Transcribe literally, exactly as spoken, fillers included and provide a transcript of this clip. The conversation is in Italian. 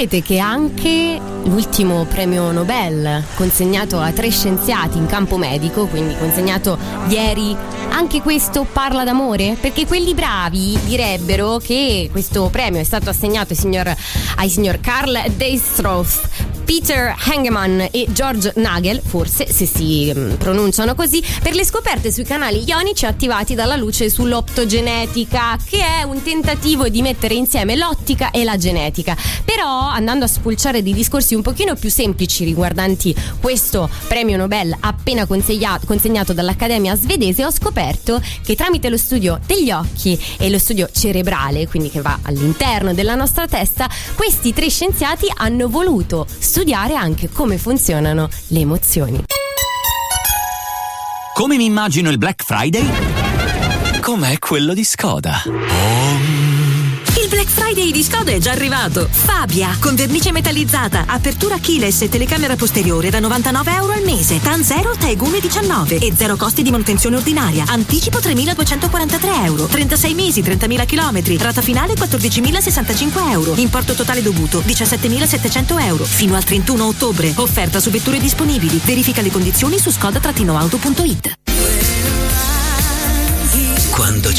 sapete che anche l'ultimo premio Nobel consegnato a tre scienziati in campo medico, quindi consegnato ieri, anche questo parla d'amore? Perché quelli bravi direbbero che questo premio è stato assegnato ai signor, ai signor Carl Deistruth, Peter Hengemann e George Nagel, forse se si pronunciano così, per le scoperte sui canali ionici attivati dalla luce sull'optogenetica, che è un tentativo di mettere insieme l'ottica e la genetica. Però, andando a spulciare dei discorsi un pochino più semplici riguardanti questo premio Nobel appena consegnato dall'Accademia svedese, ho scoperto che tramite lo studio degli occhi e lo studio cerebrale, quindi che va all'interno della nostra testa, questi tre scienziati hanno voluto studiare anche come funzionano le emozioni. Come mi immagino il Black Friday? Com'è quello di Skoda. Oh. Il Black Friday di Skoda è già arrivato. Fabia, con vernice metallizzata, apertura keyless e telecamera posteriore da novantanove euro al mese. TAN zero, Taegune diciannove e zero costi di manutenzione ordinaria. Anticipo tremiladuecentoquarantatré euro. trentasei mesi, trentamila chilometri. Rata finale quattordicimilasessantacinque euro. Importo totale dovuto diciassettemilasettecento euro. Fino al trentuno ottobre. Offerta su vetture disponibili. Verifica le condizioni su skoda auto punto it. Quando